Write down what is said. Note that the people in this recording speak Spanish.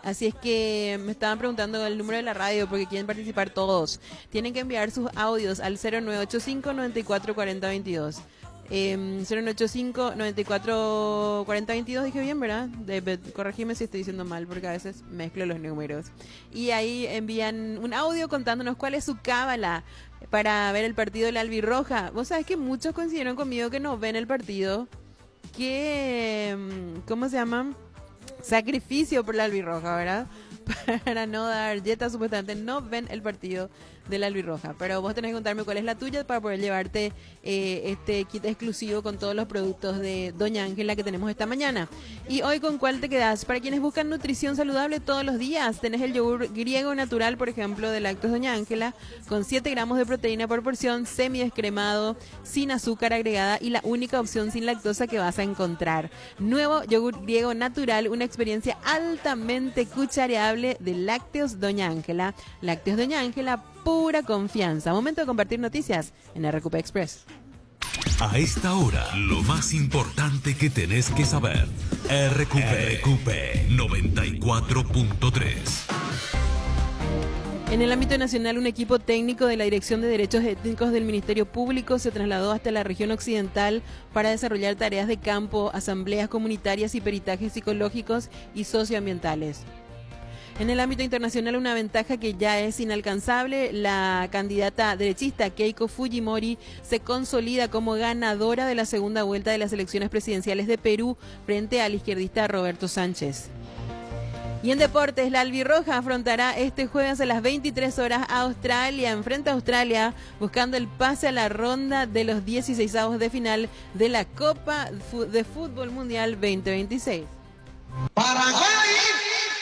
Así es que me estaban preguntando el número de la radio porque quieren participar todos. Tienen que enviar sus audios al 0985 94 40 22. 0985 94 40 22, dije bien, ¿verdad? Corregime si estoy diciendo mal porque a veces mezclo los números. Y ahí envían un audio contándonos cuál es su cábala para ver el partido de la albirroja. Vos sabés que muchos coincidieron conmigo que no ven el partido, que, ¿cómo se llama? Sacrificio por la albirroja, ¿verdad? Para no dar yeta, supuestamente no ven el partido de la albirroja. Pero vos tenés que contarme cuál es la tuya para poder llevarte este kit exclusivo con todos los productos de Doña Ángela que tenemos esta mañana. Y hoy, ¿con cuál te quedás? Para quienes buscan nutrición saludable todos los días, tenés el yogur griego natural, por ejemplo, de Lácteos Doña Ángela, con 7 gramos de proteína por porción, semidescremado, sin azúcar agregada y la única opción sin lactosa que vas a encontrar. Nuevo yogur griego natural, una experiencia altamente cuchareable de Lácteos Doña Ángela. Lácteos Doña Ángela, pura confianza. Momento de compartir noticias en RQP Express. A esta hora, lo más importante que tenés que saber. RQP 94.3. En el ámbito nacional, un equipo técnico de la Dirección de Derechos Étnicos del Ministerio Público se trasladó hasta la región occidental para desarrollar tareas de campo, asambleas comunitarias y peritajes psicológicos y socioambientales. En el ámbito internacional, una ventaja que ya es inalcanzable, la candidata derechista Keiko Fujimori se consolida como ganadora de la segunda vuelta de las elecciones presidenciales de Perú frente al izquierdista Roberto Sánchez. Y en deportes, la albirroja afrontará este jueves a las 23 horas a Australia, enfrente a Australia, buscando el pase a la ronda de los 16avos de final de la Copa de Fútbol Mundial 2026. Paraguay.